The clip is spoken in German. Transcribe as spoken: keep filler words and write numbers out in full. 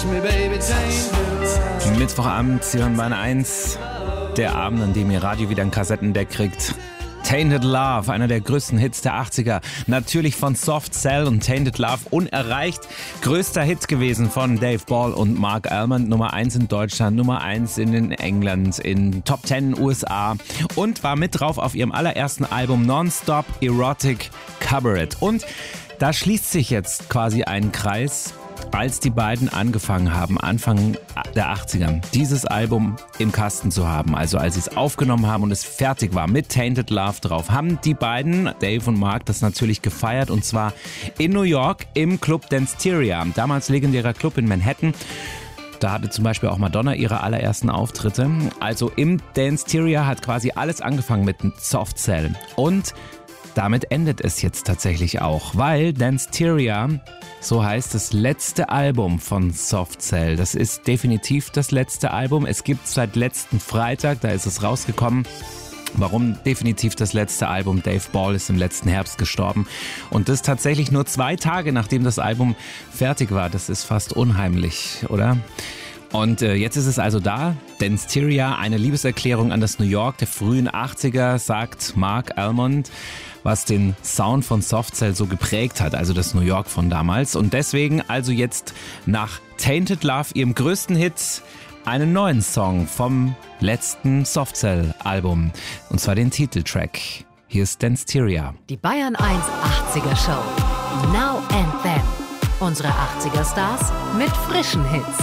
Mittwochabend, Sie hören Bahn eins, der Abend, an dem Ihr Radio wieder ein Kassettendeck kriegt. Tainted Love, einer der größten Hits der achtziger. Natürlich von Soft Cell und Tainted Love unerreicht. Größter Hit gewesen von Dave Ball und Mark Almond. Nummer eins in Deutschland, Nummer eins in England, in Top zehn in den U S A. Und war mit drauf auf ihrem allerersten Album Nonstop Erotic Cabaret. Und da schließt sich jetzt quasi ein Kreis, als die beiden angefangen haben, Anfang der achtziger, dieses Album im Kasten zu haben. Also als sie es aufgenommen haben und es fertig war mit Tainted Love drauf, haben die beiden, Dave und Mark, das natürlich gefeiert, und zwar in New York im Club Danceteria, damals legendärer Club in Manhattan. Da hatte zum Beispiel auch Madonna ihre allerersten Auftritte. Also im Danceteria hat quasi alles angefangen mit Soft Cell. Und damit endet es jetzt tatsächlich auch, weil Danceteria, so heißt das letzte Album von Soft Cell. Das ist definitiv das letzte Album. Es gibt seit letzten Freitag, da ist es rausgekommen. Warum definitiv das letzte Album? Dave Ball ist im letzten Herbst gestorben. Und das tatsächlich nur zwei Tage, nachdem das Album fertig war. Das ist fast unheimlich, oder? Und äh, jetzt ist es also da, Danceteria, eine Liebeserklärung an das New York der frühen achtziger, sagt Mark Almond, was den Sound von Soft Cell so geprägt hat, also das New York von damals. Und deswegen also jetzt nach Tainted Love, ihrem größten Hit, einen neuen Song vom letzten Soft Cell Album, und zwar den Titeltrack. Hier ist Danceteria. Die Bayern eins achtziger Show. Now and Then. Unsere achtziger Stars mit frischen Hits.